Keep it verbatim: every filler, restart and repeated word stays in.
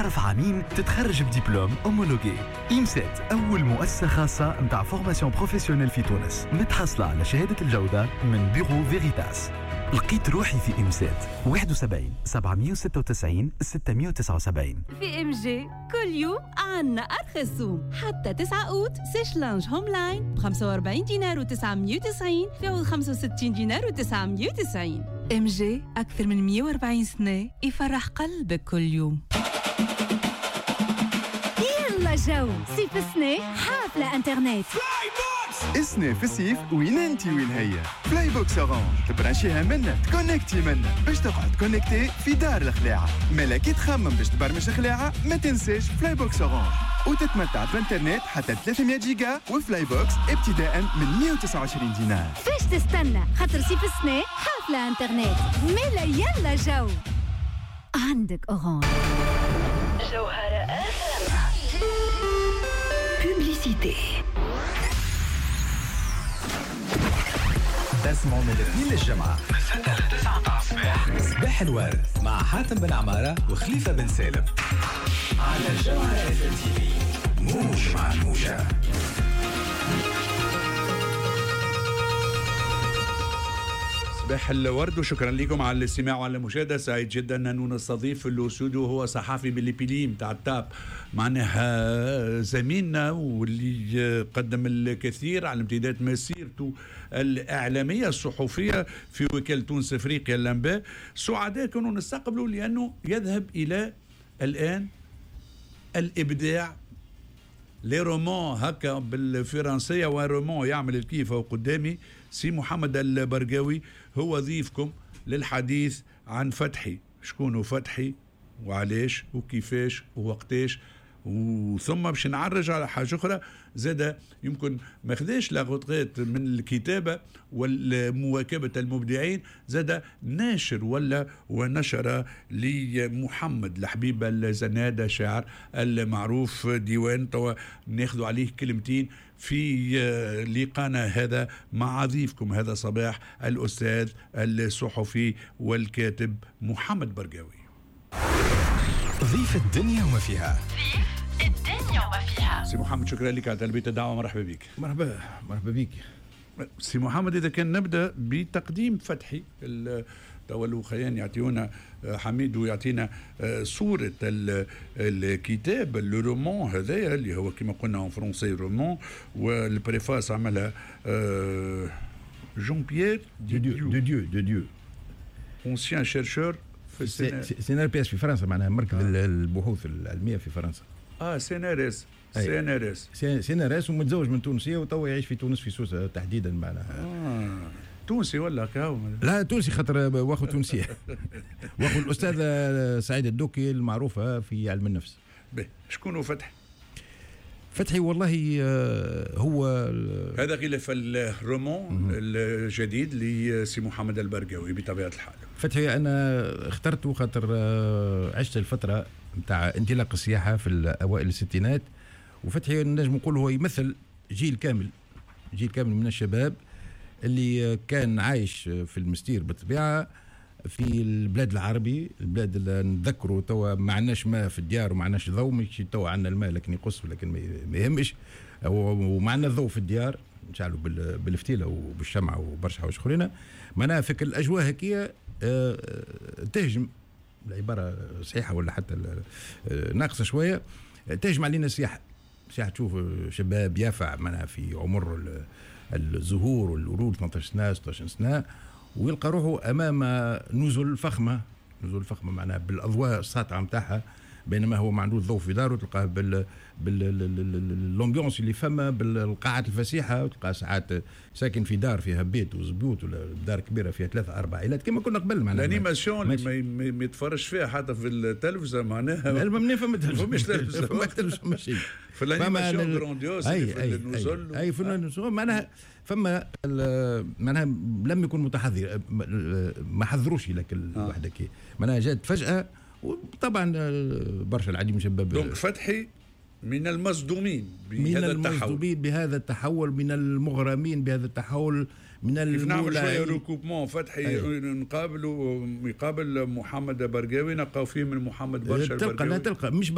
ظرف عامين تتخرج بدبلوم اومولوجي. إيمسيت أول مؤسسة خاصة متاع فورماسيون بروفيسيونيل في تونس، متحصلة على شهادة الجودة من بيرو فيريتاس. لقيت روحي في إمسات واحد وسبعين سبعمية وستة وتسعين ستمية وتسعة وسبعين. في ام جي كل يوم عنا ارخص زوم حتى تسعة اوت سيش لانج هوم لاين ب خمسة وأربعين دينار وتسعمية وتسعين في عوض خمسة وستين دينار وتسعمية وتسعين. ام جي اكثر من مية وأربعين سنه يفرح قلبك كل يوم. يلا جو صيف السنة حافلة انترنت. اسنة في الصيف وين انتي وين هي فلاي بوكس اورانج، تبرانشيها منا تكونكتي منا باش تقعد كونكتي في دار الخلاعة. ملاكي تخمم باش تبرمج الخلاعة ما تنساش فلاي بوكس اورانج، وتتمتع بانترنت حتى ثلاثمية جيجا وفلاي بوكس ابتداء من مية وتسعة وعشرين دينار. فاش تستنى خاطر صيف السنة حافلة انترنت. ملا يلا جو عندك اورانج. جوهرة اف بوبليسيتي. تسمعوا من الاثنين للجمعة من ستة لتسعة متاع الصباح صباح الورد مع حاتم بن عمارة وخليفة بن سالم على جوهرة اف ام تي في. موج مع الموجة. صباح الورد وشكرا لكم على الاستماع وعلى المشاهدة. سعيد جدا أن نستضيف الأستوديو هو صحافي بالبيليم تاع التاب، معناها زميلنا واللي قدم الكثير على امتداد مسيرته الإعلامية الصحفية في وكالة تونس أفريقيا الأنباء. سعداء كانوا نستقبلوا لأنه يذهب إلى الآن الإبداع لي رومان هكا بالفرنسية، ورومان يعمل الكيف قدامي. سي محمد البرقاوي هو ضيفكم للحديث عن فتحي. شكونه فتحي وعليش وكيفاش ووقتاش، وثم باش نعرج على حاجة أخرى زادة يمكن ما خداش لاغوتغيت من الكتابة والمواكبة المبدعين، زادة ناشر ولا ونشر لمحمد الحبيب الزنادة شاعر المعروف ديوان. توا ناخذ عليه كلمتين في لقانا هذا مع ضيفكم هذا صباح الأستاذ الصحفي والكاتب محمد برقاوي. ضيف الدنيا وما فيها. ضيف الدنيا وما فيها. سي محمد شكرا لك على تلبية الدعوة، مرحبا بك. مرحبا مرحبا بك سي محمد. إذا كان نبدأ بتقديم فتحي، تولوا خيان يعطيونا حميد ويعطينا صورة الكتاب الرومان هذايا اللي هو كما قلنا en فرنسي رومان، والبريفاس عملها جون بيير دو ديو دو ديو دو ديو ancien chercheur في سي ان ار بي اس في فرنسا، معناها مركز آه. البحوث العلمية في فرنسا. اه سي ان ار اس سي ان ار اس سي ان ار اس ومتزوج من تونسية وتوا يعيش في تونس في سوسة تحديدا معناها. آه. تونسي ولا كاو؟ لا تونسي خاطر واخو تونسية واخو الأستاذة سعيد الدوكي المعروفة في علم النفس. به شكون فتحي؟ فتحي والله هو هذا غلاف الرومان الجديد لسي محمد البرقاوي بطبيعة الحال. فتحي أنا اخترته خاطر عشت الفترة متاع انطلاق السياحة في أوائل الستينات، وفتحي نجم نقول هو يمثل جيل كامل جيل كامل من الشباب اللي كان عايش في المستير بالطبيعة في البلاد العربي، البلاد اللي نذكروا توا ما عندناش ماء في الديار وما عندناش ضوء، مش توا عندنا الماء لكن يقص لكن ما يهمش، وما عندنا ضوء في الديار نشعلوا بالفتيله وبالشمعه وبرشا حوايج اخرين. معناها فكر الاجواء هكيه تهجم، العباره صحيحه ولا حتى ناقصه شويه، تهجم علينا السياحه. السياحه تشوف شباب يافع معناها في عمر الزهور والورود ثمانية عشر سنه ستة عشر سنه، ويلقى روحه امام نزل فخمه نزل فخمه معناها بالاضواء الساطعه نتاعها، بينما هو ما عندوش ضوء في داره، تلقاه بال باللومبيونس اللي فما بالقاعات الفسيحه، وتلقاه ساعات ساكن في دار فيها بيت وزبيوت ولا دار كبيره فيها ثلاثه اربع عائلات كما كنا قبل معناها. الانيماسيون اللي ما, ما يتفرجش فيها حتى في التلفزه معناها منين فما تلفزه فما تلفزه ماشي في الانيماسيون جرانديوس في النزول اي في النزول معناها فما معناها لم يكن متحذر، ما حذروش لك الوحده كي معناها جات فجاه، وطبعا برشا العديد من الشباب. دونك فتحي من المصدومين بهذا التحول، من المصدومين بهذا التحول، من المغرمين بهذا التحول، من المولى. كيف نعمل شويه ركوبمون فتحي أيه. نقابله يقابل محمد برقاوي نلقاو فيه من محمد برشا تلقى لا تلقى مش